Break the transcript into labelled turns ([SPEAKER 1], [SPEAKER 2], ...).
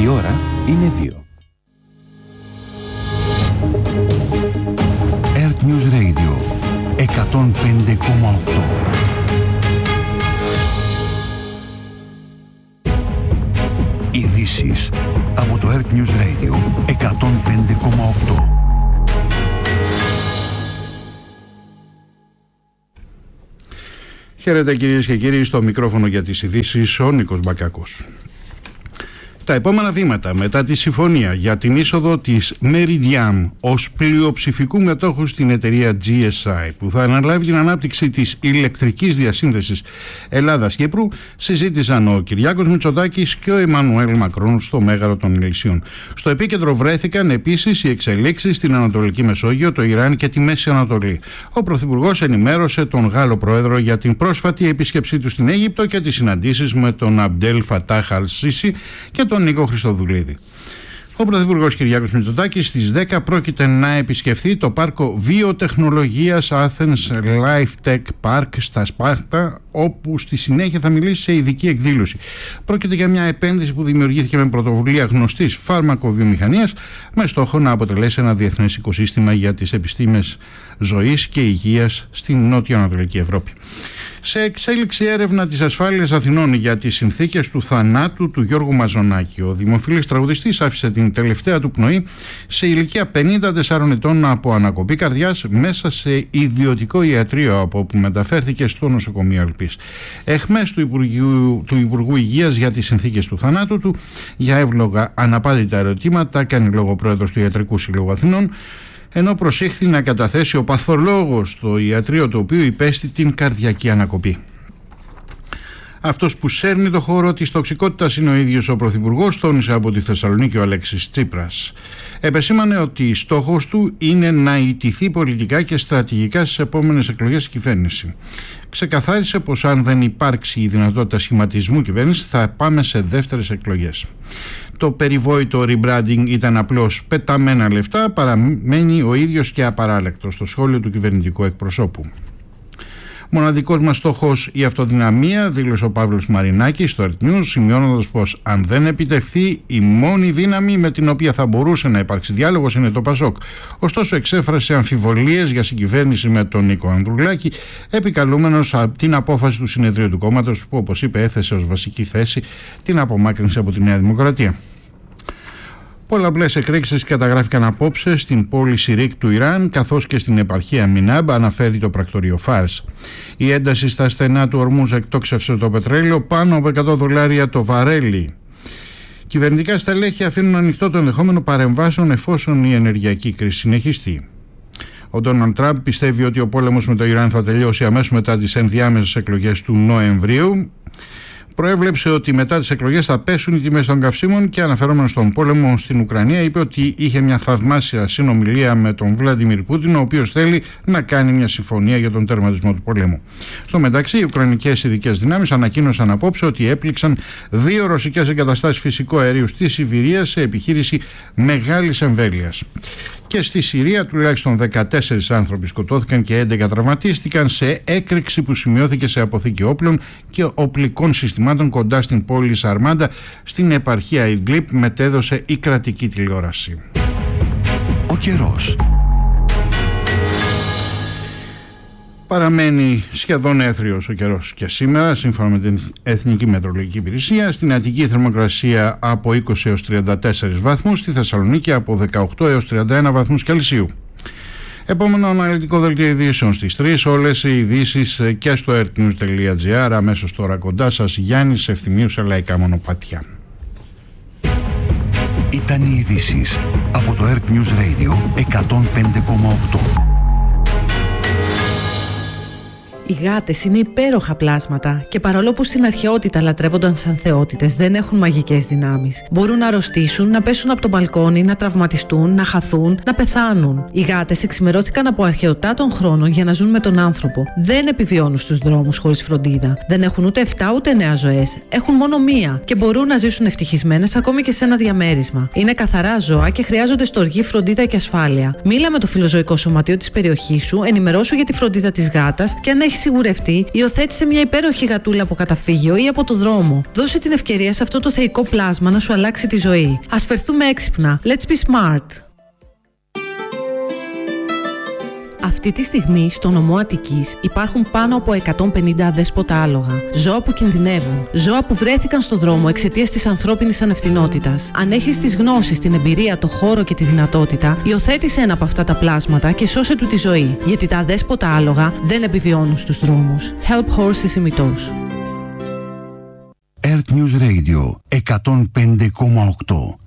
[SPEAKER 1] ώρα είναι 2. Earth News Radio 105,8. Ειδήσεις από το Earth News Radio 105,8.
[SPEAKER 2] Χαίρετε κυρίες και κύριοι, στο μικρόφωνο για τις ειδήσεις ο Νίκος Μπακάκος. Τα επόμενα βήματα μετά τη συμφωνία για την είσοδο της Meridiam ως πλειοψηφικού μετόχου στην εταιρεία GSI, που θα αναλάβει την ανάπτυξη της ηλεκτρικής διασύνδεσης Ελλάδας-Κύπρου, συζήτησαν ο Κυριάκος Μητσοτάκης και ο Εμμανουέλ Μακρόν στο Μέγαρο των Ελυσίων. Στο επίκεντρο βρέθηκαν επίσης οι εξελίξεις στην Ανατολική Μεσόγειο, το Ιράν και τη Μέση Ανατολή. Ο Πρωθυπουργός ενημέρωσε τον Γάλλο Πρόεδρο για την πρόσφατη επίσκεψή του στην Αίγυπτο και τις συναντήσεις με τον Αμπντέλ Φατάχ Αλ-Σίσι και τον Νίκο Χριστοδουλίδη. Ο Πρωθυπουργός Κυριάκος Μητσοτάκης στις 10 πρόκειται να επισκεφθεί το πάρκο βιοτεχνολογίας Athens Life Tech Park στα Σπάρτα, όπου στη συνέχεια θα μιλήσει σε ειδική εκδήλωση. Πρόκειται για μια επένδυση που δημιουργήθηκε με πρωτοβουλία γνωστής φαρμακοβιομηχανίας, με στόχο να αποτελέσει ένα διεθνές οικοσύστημα για τις επιστήμες ζωής και υγείας στην νότιο-ανατολική Ευρώπη. Σε εξέλιξη έρευνα της Ασφάλειας Αθηνών για τις συνθήκες του θανάτου του Γιώργου Μαζονάκη, ο δημοφιλής τραγουδιστής άφησε την τελευταία του πνοή σε ηλικία 54 ετών από ανακοπή καρδιάς μέσα σε ιδιωτικό ιατρείο, από όπου μεταφέρθηκε στο νοσοκομείο Αλπής. Εχμές του Υπουργού Υγείας για τις συνθήκες του θανάτου του, για εύλογα αναπάντητα ερωτήματα, κάνει λόγο πρόεδρος του Ιατρικού Συλλόγου Αθηνών, ενώ προσήχθη να καταθέσει ο παθολόγος στο ιατρείο το οποίο υπέστη την καρδιακή ανακοπή. Αυτός που σέρνει το χώρο της τοξικότητας είναι ο ίδιος ο Πρωθυπουργός, τόνισε από τη Θεσσαλονίκη ο Αλέξης Τσίπρας. Επεσήμανε ότι στόχος του είναι να ιτηθεί πολιτικά και στρατηγικά στις επόμενες εκλογές της κυβέρνηση. Ξεκαθάρισε πως αν δεν υπάρξει η δυνατότητα σχηματισμού κυβέρνηση θα πάμε σε δεύτερες εκλογές. Το περιβόητο rebranding ήταν απλώς πεταμένα λεφτά, παραμένει ο ίδιος και απαράλλακτος, στο σχόλιο του κυβερνητικού εκπροσώπου. Μοναδικός μας στόχος η αυτοδυναμία, δήλωσε ο Παύλος Μαρινάκης στο Earth News, σημειώνοντας πως αν δεν επιτευχθεί, η μόνη δύναμη με την οποία θα μπορούσε να υπάρξει διάλογος είναι το ΠΑΣΟΚ. Ωστόσο εξέφρασε αμφιβολίες για συγκυβέρνηση με τον Νίκο Ανδρουλάκη, επικαλούμενος την απόφαση του συνεδρίου του κόμματος, που όπως είπε έθεσε ως βασική θέση την απομάκρυνση από τη Νέα Δημοκρατία. Πολλαπλές εκρήξεις καταγράφηκαν απόψε στην πόλη Σιρίκ του Ιράν, καθώς και στην επαρχία Μινάμπ, αναφέρει το πρακτορείο Φάρς. Η ένταση στα στενά του Ορμούζ εκτόξευσε το πετρέλαιο πάνω από $100 το βαρέλι. Κυβερνητικά στελέχη αφήνουν ανοιχτό το ενδεχόμενο παρεμβάσεων εφόσον η ενεργειακή κρίση συνεχιστεί. Ο Ντόναλντ Τραμπ πιστεύει ότι ο πόλεμος με το Ιράν θα τελειώσει αμέσως μετά τις ενδιάμεσες εκλογές του Νοεμβρίου. Προέβλεψε ότι μετά τις εκλογές θα πέσουν οι τιμές των καυσίμων και, αναφερόμενος στον πόλεμο στην Ουκρανία, είπε ότι είχε μια θαυμάσια συνομιλία με τον Βλαντιμίρ Πούτιν, ο οποίος θέλει να κάνει μια συμφωνία για τον τερματισμό του πολέμου. Στο μεταξύ, οι ουκρανικές ειδικές δυνάμεις ανακοίνωσαν απόψε ότι έπληξαν 2 ρωσικές εγκαταστάσεις φυσικού αερίου στη Σιβηρία σε επιχείρηση μεγάλης εμβέλειας. Και στη Συρία τουλάχιστον 14 άνθρωποι σκοτώθηκαν και 11 τραυματίστηκαν σε έκρηξη που σημειώθηκε σε αποθήκη όπλων και οπλικών συστημάτων κοντά στην πόλη Σαρμάντα στην επαρχία Ιντλίπ, μετέδωσε η κρατική τηλεόραση.
[SPEAKER 1] Ο καιρός.
[SPEAKER 2] Παραμένει σχεδόν έθριος ο καιρός και σήμερα, σύμφωνα με την Εθνική Μετεωρολογική Υπηρεσία. Στην Αττική η θερμοκρασία από 20 έως 34 βαθμούς, στη Θεσσαλονίκη από 18 έως 31 βαθμούς Κελσίου. Επόμενο αναλυτικό δελτίο ειδήσεων στις 3, όλες οι ειδήσεις και στο earthnews.gr. Αμέσως τώρα κοντά σας Γιάννης Ευθυμίου σε λαϊκά μονοπάτια.
[SPEAKER 1] Ήταν οι ειδήσεις από το Earth News Radio 105,8.
[SPEAKER 3] Οι γάτες είναι υπέροχα πλάσματα και παρόλο που στην αρχαιότητα λατρεύονταν σαν θεότητες, δεν έχουν μαγικές δυνάμεις. Μπορούν να αρρωστήσουν, να πέσουν από το μπαλκόνι, να τραυματιστούν, να χαθούν, να πεθάνουν. Οι γάτες εξημερώθηκαν από αρχαιοτά των χρόνων για να ζουν με τον άνθρωπο. Δεν επιβιώνουν στους δρόμους χωρίς φροντίδα. Δεν έχουν ούτε 7 ούτε 9 ζωές. Έχουν μόνο μία και μπορούν να ζήσουν ευτυχισμένες ακόμη και σε ένα διαμέρισμα. Είναι καθαρά ζώα και χρειάζονται στοργή, φροντίδα και ασφάλεια. Μίλα με το φιλοζωικό σωματείο της περιοχής σου, ενημερώσου για τη φροντίδα της γάτας και αν έχεις σιγουρευτεί, υιοθέτησε μια υπέροχη γατούλα από καταφύγιο ή από το δρόμο. Δώσε την ευκαιρία σε αυτό το θεϊκό πλάσμα να σου αλλάξει τη ζωή. Ας φερθούμε έξυπνα. Let's be smart. Αυτή τη στιγμή στο νομό Αττικής υπάρχουν πάνω από 150 αδέσποτα άλογα. Ζώα που κινδυνεύουν. Ζώα που βρέθηκαν στο δρόμο εξαιτίας της ανθρώπινης ανευθυνότητας. Αν έχεις τις γνώσεις, την εμπειρία, το χώρο και τη δυνατότητα, υιοθέτησε ένα από αυτά τα πλάσματα και σώσε του τη ζωή. Γιατί τα αδέσποτα άλογα δεν επιβιώνουν στους δρόμους. Help Horses ημιτός.
[SPEAKER 1] Earth News Radio 105,8.